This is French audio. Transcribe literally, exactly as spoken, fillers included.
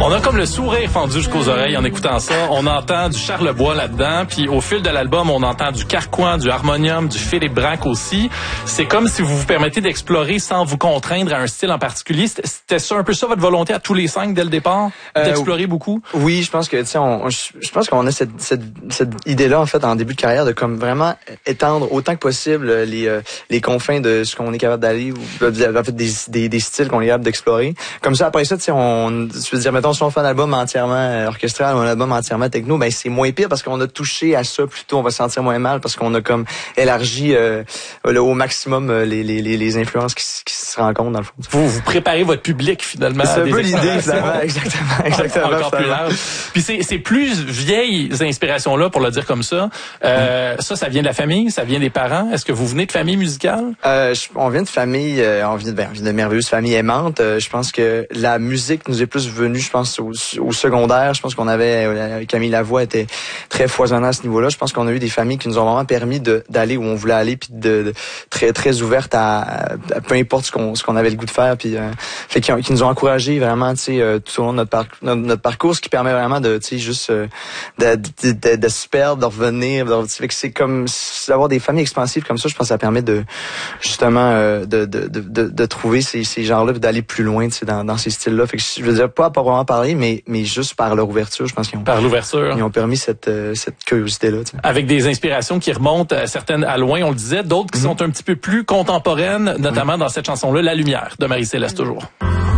On a comme le sourire fendu jusqu'aux oreilles en écoutant ça. On entend du Charlebois là-dedans, puis au fil de l'album, on entend du Carquois, du harmonium, du Philippe Braque aussi. C'est comme si vous vous permettez d'explorer sans vous contraindre à un style en particulier. C'était ça un peu ça votre volonté à tous les cinq dès le départ, euh, d'explorer beaucoup? Oui, je pense que tu sais, on, on, je pense qu'on a cette, cette, cette idée-là en fait en début de carrière de comme vraiment étendre autant que possible les euh, les confins de ce qu'on est capable d'aller, ou en fait des des, des styles qu'on est capable d'explorer. Comme ça, après ça, tu sais, on, je veux dire, mettons si on fait un album entièrement orchestral ou un album entièrement techno, ben c'est moins pire parce qu'on a touché à ça plutôt, on va se sentir moins mal parce qu'on a comme élargi euh, le, au maximum euh, les, les les les influences qui, qui se rencontrent dans le fond. Vous vous préparez votre public finalement. C'est un peu l'idée finalement, exactement, exactement. Encore plus large. Puis c'est c'est plus vieilles inspirations là pour le dire comme ça. Euh, mm. Ça, ça vient de la famille, ça vient des parents. Est-ce que vous venez de famille musicale? Euh, je, on vient de famille, euh, on vient de, ben, on vient de merveilleuses familles aimantes. Euh, je pense que la musique nous est plus venue, je pense, au, au secondaire. Je pense qu'on avait, euh, Camille Lavoie était très foisonnant à ce niveau-là. Je pense qu'on a eu des familles qui nous ont vraiment permis de d'aller où on voulait aller, puis de, de très très ouvertes à, à, à peu importe ce qu'on ce qu'on avait le goût de faire, puis euh, fait qui, qui nous ont encouragés vraiment, tu sais, euh, tout au long de notre, par, notre, notre parcours, ce qui permet vraiment de, tu sais, juste euh, de, de, de, de se perdre, de revenir. De, fait que c'est comme d'avoir des familles expansives comme ça. Je pense que ça permet de justement euh, de, de, de, de, de trouver ces, ces genres-là, puis d'aller plus loin, tu sais, dans, dans ces styles-là. Fait que je veux dire pas pas vraiment parler, mais mais juste par leur ouverture, je pense qu'ils ont par l'ouverture, ils ont permis cette euh, cette curiosité-là. Tu sais. Avec des inspirations qui remontent à certaines à loin, on le disait, d'autres qui mm-hmm. sont un petit peu plus contemporaines, notamment mm-hmm. dans cette chanson-là, La Lumière de Marie-Céleste toujours.